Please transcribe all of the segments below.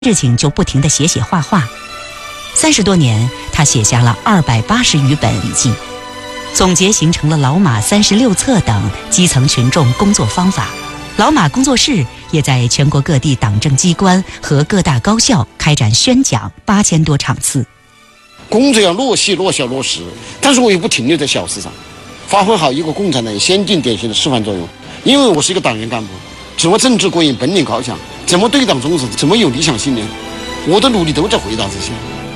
事情就不停地写画画。30多年，他写下了280余本笔记，总结形成了老马36册等基层群众工作方法。老马工作室也在全国各地党政机关和各大高校开展宣讲8000多场次。 工作要落细、落小、落实，但是我又不停留在小事上，发挥好一个共产党先进典型的示范作用。因为我是一个党员干部，怎么政治过硬、本领高强，怎么对党忠实，怎么有理想信念，我的努力都在回答这些。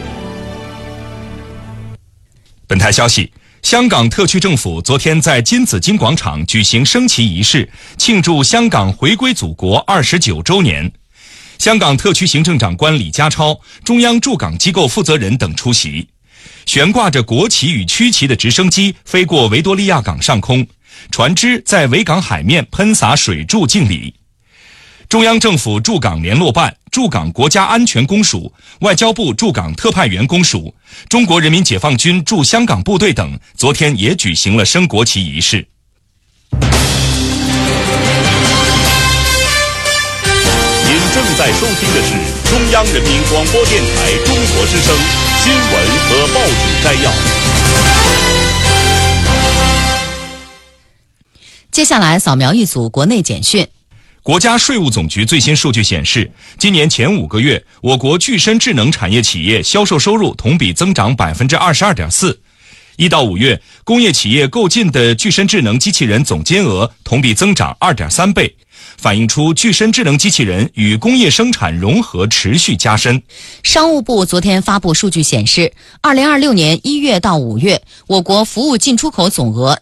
本台消息，香港特区政府昨天在金紫荆广场举行升旗仪式，庆祝香港回归祖国29周年。香港特区行政长官李家超、中央驻港机构负责人等出席。悬挂着国旗与区旗的直升机飞过维多利亚港上空，船只在维港海面喷洒水柱敬礼。中央政府驻港联络办、驻港国家安全公署、外交部驻港特派员公署、中国人民解放军驻香港部队等昨天也举行了升国旗仪式。 您正在收听的是中央人民广播电台中国之声新闻和报纸摘要。 接下来扫描一组国内简讯。 国家税务总局最新数据显示，今年前5个月，我国具身智能产业企业销售收入同比增长 22.4%。1到5月，工业企业购进的具身智能机器人总金额同比增长 2.3倍，反映出具身智能机器人与工业生产融合持续加深。 商务部昨天发布数据显示，2026年1月到5月，我国服务进出口总额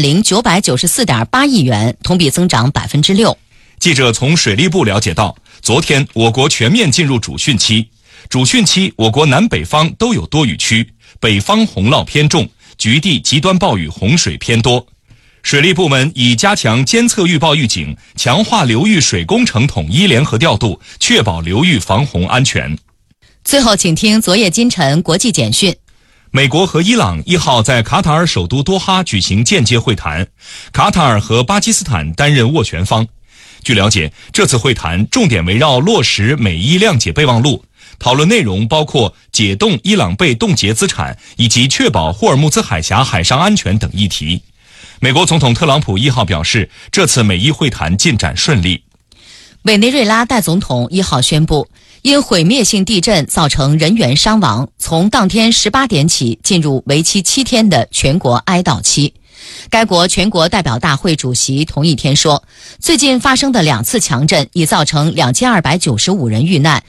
30994.8亿元，同比增长 6%。 记者从水利部了解到，昨天我国全面进入主汛期。主汛期，我国南北方都有多雨区，北方洪涝偏重，局地极端暴雨洪水偏多。水利部门已加强监测预报预警，强化流域水工程统一联合调度，确保流域防洪安全。 最后，请听昨夜今晨国际简讯。 美国和伊朗1号在卡塔尔首都多哈举行间接会谈，卡塔尔和巴基斯坦担任斡旋方。据了解，这次会谈重点围绕落实美伊谅解备忘录，讨论内容包括解冻伊朗被冻结资产以及确保霍尔木兹海峡海上安全等议题。美国总统特朗普1号表示，这次美伊会谈进展顺利。 委内瑞拉代总统1号宣布，因毁灭性地震造成人员伤亡，从当天18点起进入为期7天的全国哀悼期。该国全国代表大会主席同一天说，最近发生的2次强震已造成2295人遇难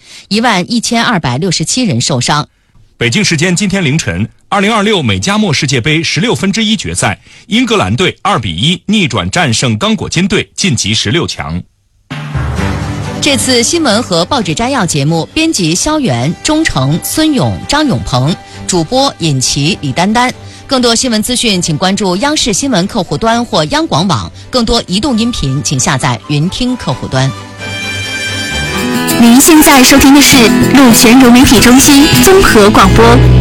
，11267人受伤。 北京时间今天凌晨，2026美加墨世界杯16分之一决赛，英格兰队2比1逆转战胜刚果金队，晋级16强。 这次新闻和报纸摘要节目，编辑肖元、钟诚、孙勇、张永鹏，主播尹奇、李丹丹。更多新闻资讯，请关注央视新闻客户端或央广网。更多移动音频，请下载云听客户端。 您现在收听的是陆泉融媒体中心综合广播。